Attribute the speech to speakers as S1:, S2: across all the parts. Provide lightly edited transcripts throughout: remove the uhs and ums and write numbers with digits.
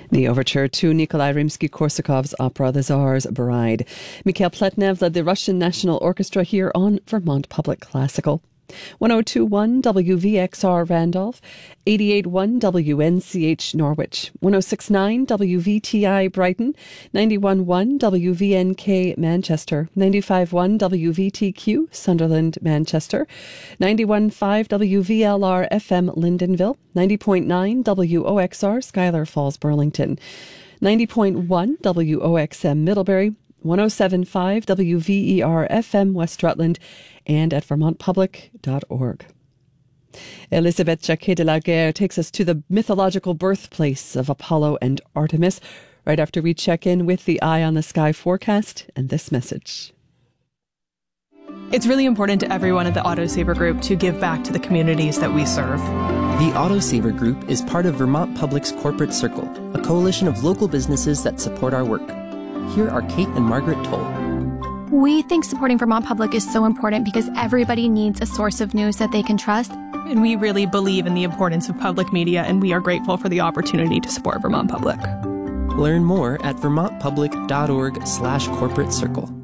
S1: The overture to Nikolai Rimsky-Korsakov's opera The Tsar's Bride. Mikhail Pletnev led the Russian National Orchestra here on Vermont Public Classical. 102.1 WVXR Randolph, 88.1 WNCH Norwich, 106.9 WVTI Brighton, 91.1 WVNK Manchester, 95.1 WVTQ Sunderland Manchester, 91.5 WVLR FM Lyndonville, 90.9 WOXR Schuyler Falls Burlington, 90.1 WOXM Middlebury, 107.5 WVER FM West Rutland, and at vermontpublic.org. Elisabeth Jacquet de la Guerre takes us to the mythological birthplace of Apollo and Artemis right after we check in with the Eye on the Sky forecast and this message.
S2: It's really important to everyone at the Autosaver Group to give back to the communities that we serve.
S3: The Autosaver Group is part of Vermont Public's Corporate Circle, a coalition of local businesses that support our work. Here are Kate and Margaret Toll.
S4: We think supporting Vermont Public is so important because everybody needs a source of news that they can trust.
S2: And we really believe in the importance of public media, and we are grateful for the opportunity to support Vermont Public.
S3: Learn more at vermontpublic.org/corporate circle.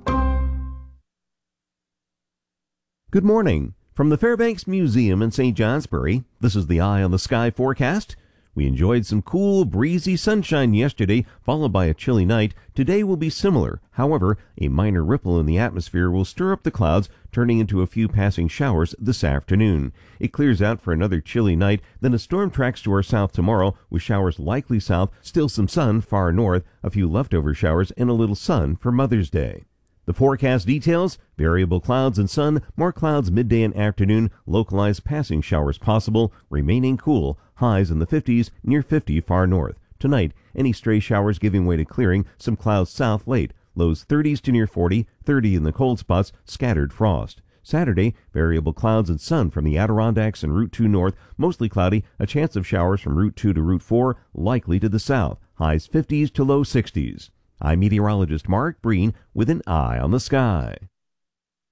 S5: Good morning. From the Fairbanks Museum in St. Johnsbury, this is the Eye on the Sky forecast. We enjoyed some cool, breezy sunshine yesterday, followed by a chilly night. Today will be similar. However, a minor ripple in the atmosphere will stir up the clouds, turning into a few passing showers this afternoon. It clears out for another chilly night, then a storm tracks to our south tomorrow, with showers likely south, still some sun far north, a few leftover showers, and a little sun for Mother's Day. The forecast details: variable clouds and sun, more clouds midday and afternoon, localized passing showers possible, remaining cool, highs in the 50s, near 50 far north. Tonight, any stray showers giving way to clearing, some clouds south late, lows 30s to near 40, 30 in the cold spots, scattered frost. Saturday, variable clouds and sun from the Adirondacks and Route 2 north, mostly cloudy, a chance of showers from Route 2 to Route 4, likely to the south, highs 50s to low 60s. I'm meteorologist Mark Breen with an Eye on the Sky.